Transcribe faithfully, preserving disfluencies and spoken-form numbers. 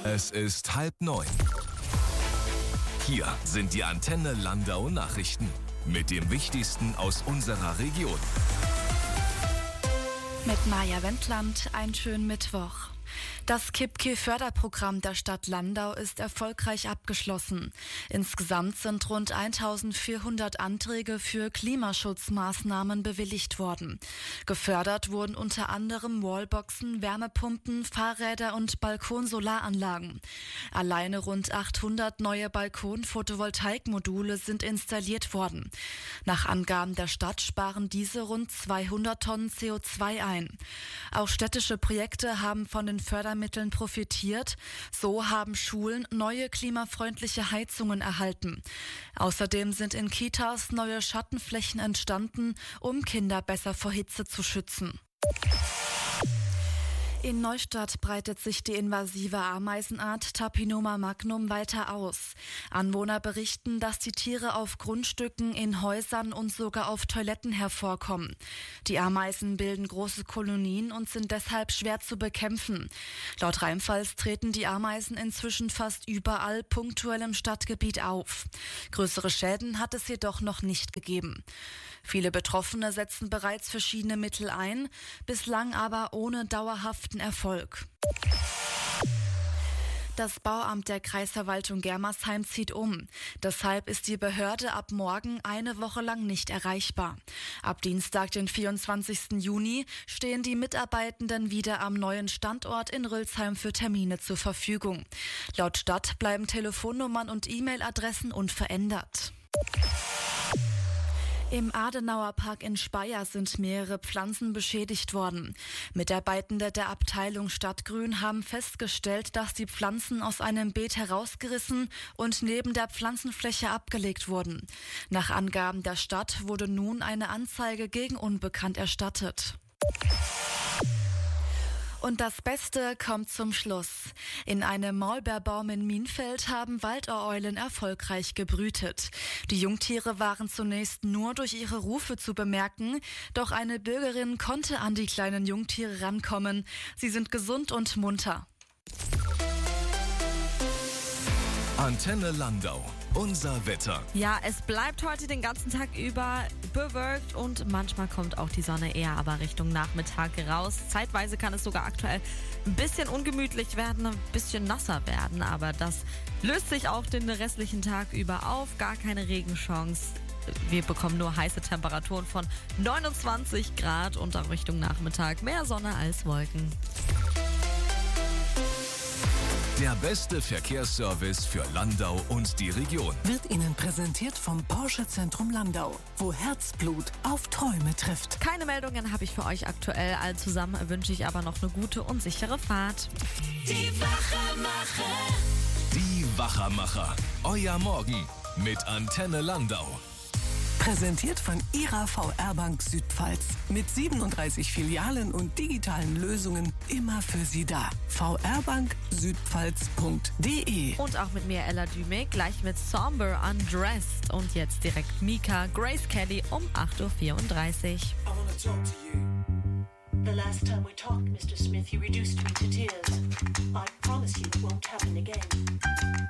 Es ist halb neun. Hier sind die Antenne Landau Nachrichten mit dem Wichtigsten aus unserer Region. Mit Maja Wendland, einen schönen Mittwoch. Das K I P K-Förderprogramm der Stadt Landau ist erfolgreich abgeschlossen. Insgesamt sind rund eintausendvierhundert Anträge für Klimaschutzmaßnahmen bewilligt worden. Gefördert wurden unter anderem Wallboxen, Wärmepumpen, Fahrräder und Balkonsolaranlagen. Alleine rund achthundert neue Balkon-Photovoltaikmodule sind installiert worden. Nach Angaben der Stadt sparen diese rund zweihundert Tonnen C O zwei ein. Auch städtische Projekte haben von den Fördermitteln profitiert. So haben Schulen neue klimafreundliche Heizungen erhalten. Außerdem sind in Kitas neue Schattenflächen entstanden, um Kinder besser vor Hitze zu schützen. In Neustadt breitet sich die invasive Ameisenart Tapinoma magnum weiter aus. Anwohner berichten, dass die Tiere auf Grundstücken, in Häusern und sogar auf Toiletten hervorkommen. Die Ameisen bilden große Kolonien und sind deshalb schwer zu bekämpfen. Laut Rheinpfalz treten die Ameisen inzwischen fast überall punktuell im Stadtgebiet auf. Größere Schäden hat es jedoch noch nicht gegeben. Viele Betroffene setzen bereits verschiedene Mittel ein, bislang aber ohne dauerhaften Erfolg. Das Bauamt der Kreisverwaltung Germersheim zieht um. Deshalb ist die Behörde ab morgen eine Woche lang nicht erreichbar. Ab Dienstag, den vierundzwanzigsten Juni, stehen die Mitarbeitenden wieder am neuen Standort in Rülsheim für Termine zur Verfügung. Laut Stadt bleiben Telefonnummern und E-Mail-Adressen unverändert. Im Adenauer Park in Speyer sind mehrere Pflanzen beschädigt worden. Mitarbeitende der Abteilung Stadtgrün haben festgestellt, dass die Pflanzen aus einem Beet herausgerissen und neben der Pflanzenfläche abgelegt wurden. Nach Angaben der Stadt wurde nun eine Anzeige gegen Unbekannt erstattet. Und das Beste kommt zum Schluss. In einem Maulbeerbaum in Mienfeld haben Waldohreulen erfolgreich gebrütet. Die Jungtiere waren zunächst nur durch ihre Rufe zu bemerken, doch eine Bürgerin konnte an die kleinen Jungtiere rankommen. Sie sind gesund und munter. Antenne Landau. Unser Wetter. Ja, es bleibt heute den ganzen Tag über bewölkt und manchmal kommt auch die Sonne eher aber Richtung Nachmittag raus. Zeitweise kann es sogar aktuell ein bisschen ungemütlich werden, ein bisschen nasser werden, aber das löst sich auch den restlichen Tag über auf. Gar keine Regenchance. Wir bekommen nur heiße Temperaturen von neunundzwanzig Grad und auch Richtung Nachmittag mehr Sonne als Wolken. Der beste Verkehrsservice für Landau und die Region wird Ihnen präsentiert vom Porsche Zentrum Landau, wo Herzblut auf Träume trifft. Keine Meldungen habe ich für euch aktuell. All zusammen wünsche ich aber noch eine gute und sichere Fahrt. Die Wachermacher. Die Wachermacher. Euer Morgen mit Antenne Landau. Präsentiert von Ihrer V R Bank Südpfalz. Mit siebenunddreißig Filialen und digitalen Lösungen immer für Sie da. v r bank südpfalz punkt d e. Und auch mit mir Ella Düme, gleich mit Somber Undressed. Und jetzt direkt Mika, Grace Kelly um acht Uhr vierunddreißig. I wanna talk to you. The last time we talked, Mister Smith, you reduced me to tears. I promise you it won't happen again.